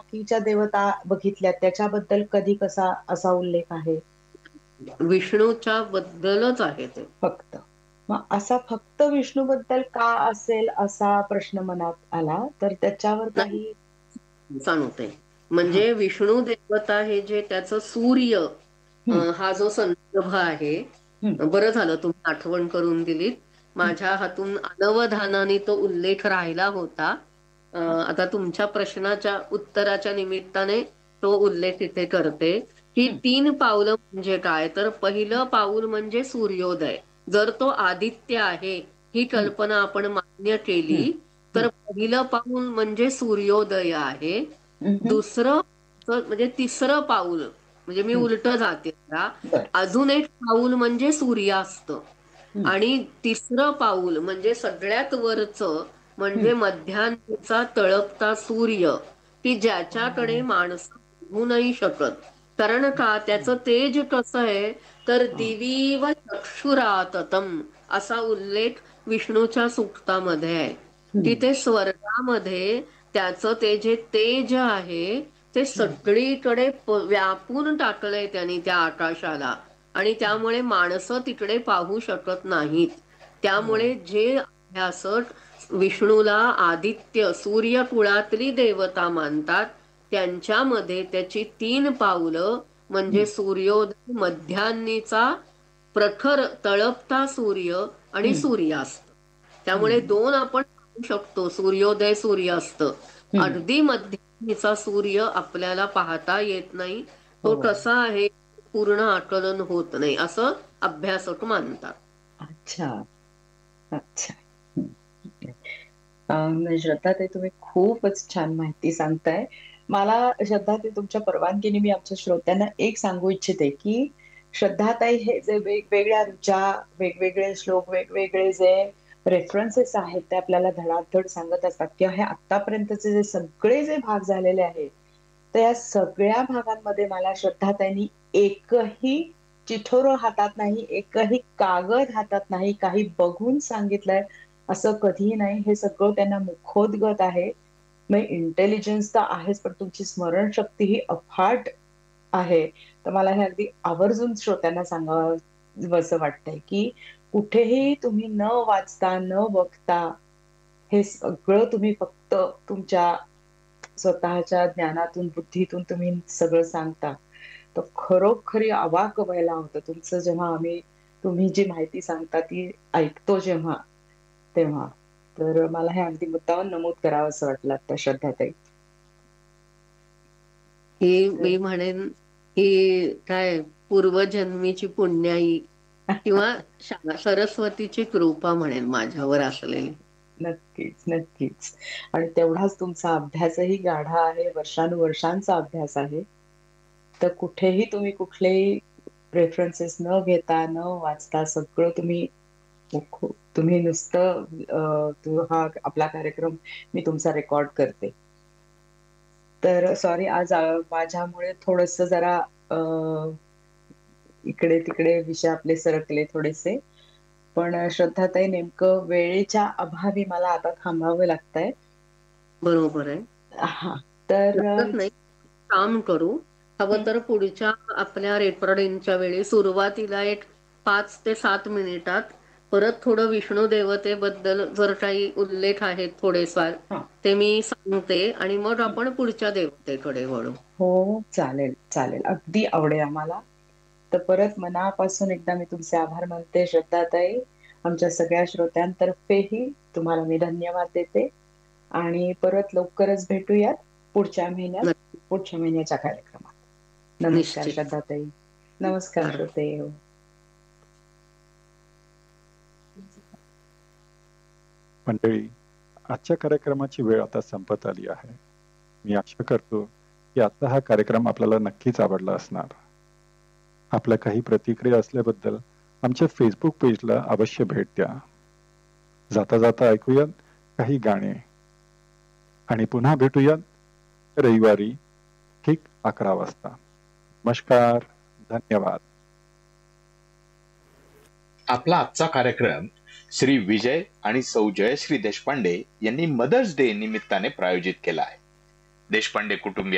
बाकीच्या देवता बघितल्या त्याच्याबद्दल कधी कसा असा उल्लेख आहे? विष्णूच्या बद्दलच आहे ते. फक्त. मग असा फक्त विष्णूबद्दल का असेल असा प्रश्न मनात आला, तर त्याच्यावर नाही, काही सांगते. हां. म्हणजे विष्णू देवता हे जे त्याचं सूर्य हं, हा जो संदर्भ आहे. हं, बरं झालं तुम्ही आठवण करून दिलीत. हं. माझ्या हातून अनवधानाने तो उल्लेख राहिला होता. आता तुमच्या प्रश्नाच्या उत्तराच्या निमित्ताने तो उल्लेख इथे करते. ही हं, 3 पावलं म्हणजे काय? तर पहिलं पाऊल म्हणजे सूर्योदय. जर तो आदित्य आहे, ही हं, कल्पना आपण मान्य हं, केली, हं, तर पहिलं पाऊल म्हणजे सूर्योदय आहे. हं, हं. दुसरं म्हणजे तिसरं पाऊल म्हणजे मी हं. उलटं जाते जरा. बरं. अजून एक पाऊल म्हणजे सूर्यास्त. हं, आणि तिसरं पाऊल म्हणजे सगळ्यात वरचं हं. म्हणजे मध्यान्हीचा तळपता सूर्य, की ज्याच्याकडे हो. माणसं बघू नाही शकत. कारण का अच्छा. त्याचं तेज कसं आहे, तर हां. दिवीव चक्षुराततम असा उल्लेख विष्णूच्या सूक्तामध्ये आहे. हं, तिथे स्वर्गामध्ये त्याचं ते जे तेज आहे ते हं, सगळीकडे व्यापून टाकलंय त्यांनी त्या आकाशाला. आणि हं. त्यामुळे माणसं तिकडे पाहू शकत नाहीत. हो. त्यामुळे जे अभ्यासक विष्णूला आदित्य सूर्य कुळातली देवता मानतात, त्यांच्यामध्ये त्याची 3 पावलं म्हणजे हं, सूर्योदय, मध्यान्नीचा प्रखर तळपता सूर्य आणि हं, सूर्यास्त. त्यामुळे हं, 2 आपण पाहू शकतो, सूर्योदय सूर्यास्त. हं. अगदी मध्यान्नीचा सूर्य आपल्याला पाहता येत नाही. तो हो. कसा आहे पूर्ण आकलन होत नाही असं अभ्यासक मानतात. अच्छा, अच्छा. हं. श्रद्धाताई तुम्ही खूपच छान माहिती सांगताय. मला श्रद्धाताई तुमच्या परवानगीने मी आमच्या श्रोत्यांना एक सांगू इच्छिते, की श्रद्धाताई हे जे वेगवेगळ्या ऋचा, वेगवेगळे श्लोक, वेगवेगळे जे रेफरन्सेस आहेत ते आपल्याला धडाधड सांगत असतात किंवा हे आत्तापर्यंतचे जे सगळे जे भाग झालेले आहेत, तर या सगळ्या भागांमध्ये मला श्रद्धाताईंनी एकही चिठोरं हातात नाही, एकही कागद हातात नाही, काही बघून सांगितलंय असं कधीही नाही. हे सगळं त्यांना मुखोद्गत आहे. मग इंटेलिजन्स तर आहेच, पण तुमची स्मरणशक्ती ही अफाट आहे. तर मला हे अगदी आवर्जून श्रोत्यांना सांगावसं वाटतंय, की कुठेही तुम्ही न वाचता, न बघता हे सगळं तुम्ही फक्त तुमच्या स्वतःच्या ज्ञानातून, बुद्धीतून तुम्ही सगळं सांगता. तर खरोखरी अवाक व्हायला होतं तुमचं जेव्हा तुम्ही जी माहिती सांगता ती ऐकतो जेव्हा, तेव्हा. तर मला हे अगदी मुद्दामून नमूद करावंसं वाटलं आता श्रद्धाताई. ही तर मी म्हणेन ही काय पूर्वजन्मीची पुण्याई किंवा सरस्वतीची कृपा म्हणेन माझ्यावर असलेली. नक्कीच, नक्कीच. आणि तेवढाच तुमचा अभ्यासही गाढा आहे, वर्षानुवर्षांचा अभ्यास आहे. तर कुठेही तुम्ही कुठलेही रेफरन्सेस न घेता, न वाचता सगळं तुम्ही नुसतं हा आपला कार्यक्रम मी तुमचा रेकॉर्ड करते. तर सॉरी आज माझ्यामुळे थोडंसं जरा अ, इकडे-तिकडे विषय आपले सरकले थोडेसे. पण श्रद्धाताई नेमकं वेळेच्या अभावी मला आता थांबावं लागतंय. बरोबर आहे. हां. तर हरकत नाही. काम करू. हवं हं, तर पुढच्या आपल्या रेकॉर्डिंगच्या वेळी सुरुवातीला एक 5 ते 7 मिनिटात परत थोडं विष्णू देवतेबद्दल जर काही उल्लेख आहेत थोडेफार, हां. ते मी सांगते आणि मग आपण पुढच्या देवतेकडे वळू. हो, चालेल, चालेल. अगदी आवडेल आम्हाला. तर परत मनापासून एकदा मी तुमचे आभार मानते श्रद्धाताई. आमच्या सगळ्या श्रोत्यांतर्फेही तुम्हाला मी धन्यवाद देते आणि परत लवकरच भेटूयात पुढच्या महिन्यात, नक्की. पुढच्या महिन्याच्या कार्यक्रमात. नमस्कार निश्चित. श्रद्धाताई. नमस्कार श्रोते हो. मंडळी, आजच्या कार्यक्रमाची वेळ आता संपत आली आहे. मी आशा करतो की आजचा हा कार्यक्रम आपल्याला नक्कीच आवडला असणार. आपल्या काही प्रतिक्रिया असल्याबद्दल आमच्या फेसबुक पेजला अवश्य भेट द्या. जाता जाता ऐकूयात काही गाणे आणि पुन्हा भेटूयात रविवारी ठीक 11 वाजता. नमस्कार, धन्यवाद. आपला आजचा कार्यक्रम श्री विजय आणि सौ जयश्री देशपांडे यांनी मदर्स डे निमित्ताने प्रायोजित केला आहे. देशपांडे कुटुंबीय